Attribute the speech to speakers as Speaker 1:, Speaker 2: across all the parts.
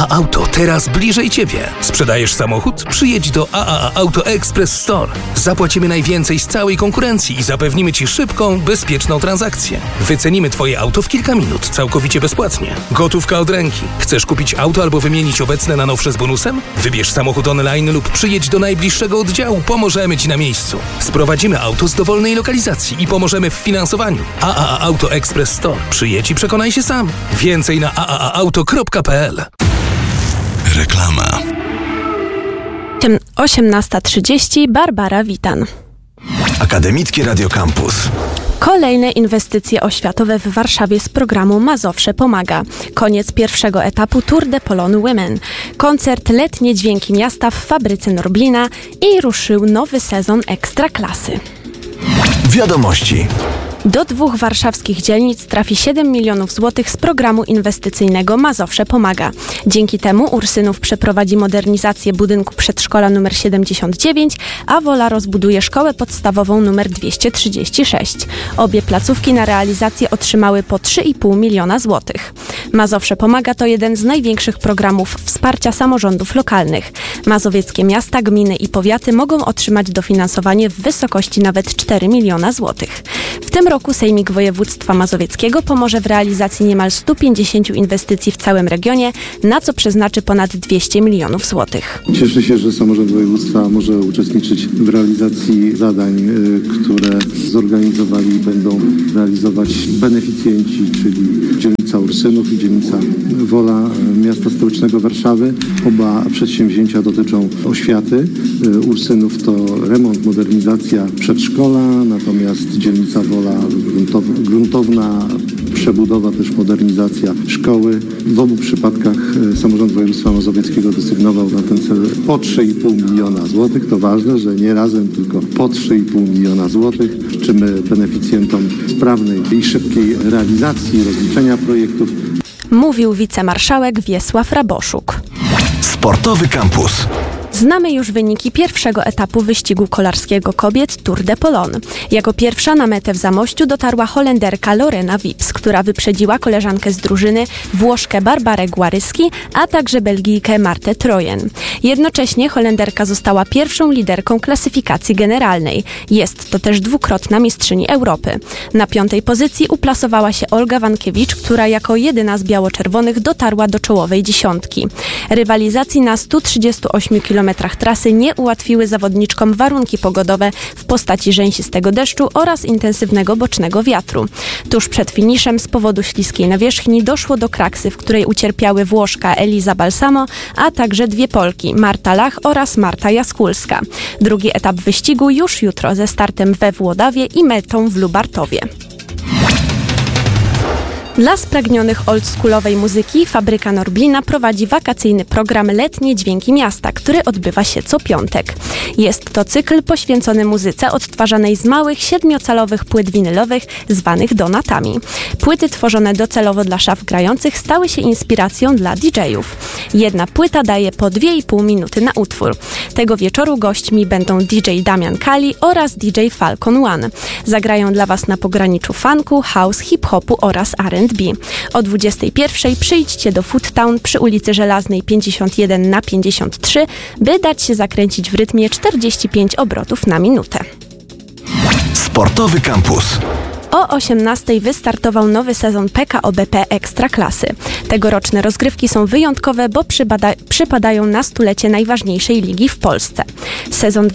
Speaker 1: AAA Auto teraz bliżej Ciebie. Sprzedajesz samochód? Przyjedź do AAA Auto Express Store. Zapłacimy najwięcej z całej konkurencji i zapewnimy Ci szybką, bezpieczną transakcję. Wycenimy Twoje auto w kilka minut, całkowicie bezpłatnie. Gotówka od ręki. Chcesz kupić auto albo wymienić obecne na nowsze z bonusem? Wybierz samochód online lub przyjedź do najbliższego oddziału. Pomożemy Ci na miejscu. Sprowadzimy auto z dowolnej lokalizacji i pomożemy w finansowaniu. AAA Auto Express Store. Przyjedź i przekonaj się sam. Więcej na aaauto.pl.
Speaker 2: Reklama.
Speaker 3: 18:30. Barbara Witan.
Speaker 2: Akademickie Radio Campus.
Speaker 3: Kolejne inwestycje oświatowe w Warszawie z programu Mazowsze Pomaga. Koniec pierwszego etapu Tour de Pologne Women. Koncert Letnie Dźwięki Miasta w fabryce Norblina i ruszył nowy sezon Ekstraklasy.
Speaker 2: Wiadomości.
Speaker 3: Do 2 warszawskich dzielnic trafi 7 milionów złotych z programu inwestycyjnego Mazowsze Pomaga. Dzięki temu Ursynów przeprowadzi modernizację budynku przedszkola nr 79, a Wola rozbuduje szkołę podstawową nr 236. Obie placówki na realizację otrzymały po 3,5 miliona złotych. Mazowsze Pomaga to jeden z największych programów wsparcia samorządów lokalnych. Mazowieckie miasta, gminy i powiaty mogą otrzymać dofinansowanie w wysokości nawet 4 miliona złotych. W tym roku Sejmik Województwa Mazowieckiego pomoże w realizacji niemal 150 inwestycji w całym regionie, na co przeznaczy ponad 200 milionów złotych.
Speaker 4: Cieszę się, że samorząd województwa może uczestniczyć w realizacji zadań, które zorganizowali i będą realizować beneficjenci, czyli dzielnica Ursynów i dzielnica Wola miasta stołecznego Warszawy. Oba przedsięwzięcia dotyczą oświaty. Ursynów to remont, modernizacja przedszkola, natomiast dzielnica Wola gruntowna przebudowa, też modernizacja szkoły. W obu przypadkach samorząd województwa mazowieckiego desygnował na ten cel po 3,5 miliona złotych. To ważne, że nie razem, tylko po 3,5 miliona złotych. Życzymy beneficjentom sprawnej i szybkiej realizacji, rozliczenia projektów.
Speaker 3: Mówił wicemarszałek Wiesław Raboszuk.
Speaker 2: Sportowy Campus.
Speaker 3: Znamy już wyniki pierwszego etapu wyścigu kolarskiego kobiet Tour de Pologne. Jako pierwsza na metę w Zamościu dotarła Holenderka Lorena Wips, która wyprzedziła koleżankę z drużyny, Włoszkę Barbarę Głaryski, a także Belgijkę Martę Trojen. Jednocześnie Holenderka została pierwszą liderką klasyfikacji generalnej. Jest to też dwukrotna mistrzyni Europy. Na 5. pozycji uplasowała się Olga Wankiewicz, która jako jedyna z biało-czerwonych dotarła do czołowej dziesiątki. Rywalizacji na 138 km trasy nie ułatwiły zawodniczkom warunki pogodowe w postaci rzęsistego deszczu oraz intensywnego bocznego wiatru. Tuż przed finiszem z powodu śliskiej nawierzchni doszło do kraksy, w której ucierpiały Włoszka Elisa Balsamo, a także 2 Polki, Marta Lach oraz Marta Jaskulska. Drugi etap wyścigu już jutro ze startem we Włodawie i metą w Lubartowie. Dla spragnionych oldschoolowej muzyki Fabryka Norblina prowadzi wakacyjny program Letnie Dźwięki Miasta, który odbywa się co piątek. Jest to cykl poświęcony muzyce odtwarzanej z małych, 7-calowych płyt winylowych zwanych donatami. Płyty tworzone docelowo dla szaf grających stały się inspiracją dla DJ-ów. Jedna płyta daje po 2,5 minuty na utwór. Tego wieczoru gośćmi będą DJ Damian Kali oraz DJ Falcon One. Zagrają dla Was na pograniczu funku, house, hip-hopu oraz R&B. O 21:00 przyjdźcie do Food Town przy ulicy Żelaznej 51/53, by dać się zakręcić w rytmie 45 obrotów na minutę.
Speaker 2: Sportowy Campus.
Speaker 3: O 18:00 wystartował nowy sezon PKO BP Ekstraklasy. Tegoroczne rozgrywki są wyjątkowe, bo przypadają na stulecie najważniejszej ligi w Polsce. Sezon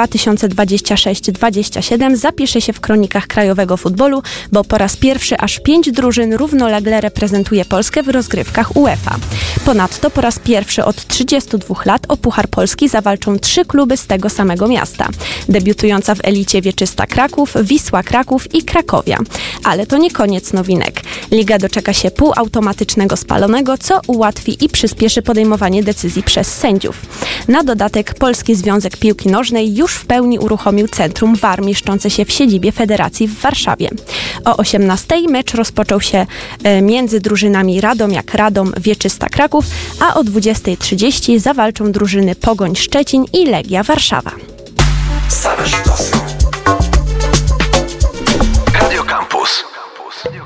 Speaker 3: 2026-27 zapisze się w kronikach krajowego futbolu, bo po raz pierwszy aż 5 drużyn równolegle reprezentuje Polskę w rozgrywkach UEFA. Ponadto po raz pierwszy od 32 lat o Puchar Polski zawalczą 3 kluby z tego samego miasta. Debiutująca w elicie Wieczysta Kraków, Wisła Kraków i Krakow. Ale to nie koniec nowinek. Liga doczeka się półautomatycznego spalonego, co ułatwi i przyspieszy podejmowanie decyzji przez sędziów. Na dodatek Polski Związek Piłki Nożnej już w pełni uruchomił centrum VAR mieszczące się w siedzibie Federacji w Warszawie. O 18:00 mecz rozpoczął się między drużynami Radom Wieczysta Kraków, a o 20:30 zawalczą drużyny Pogoń Szczecin i Legia Warszawa.
Speaker 2: Same sztosy.